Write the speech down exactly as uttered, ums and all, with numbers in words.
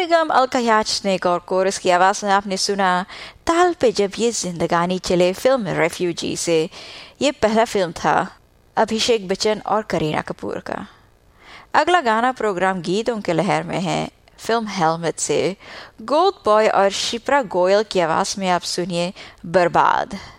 बेगम, अलका याचनिक और कोरस की आवाज़ में आपने सुना ताल पे जब ये जिंदगानी चले, फिल्म रेफ्यूजी से। ये पहला फिल्म था अभिषेक बच्चन और करीना कपूर का। अगला गाना प्रोग्राम गीतों के लहर में है, फिल्म हेलमेट से गोल्ड बॉय और शिप्रा गोयल की आवाज़ में आप सुनिए बर्बाद।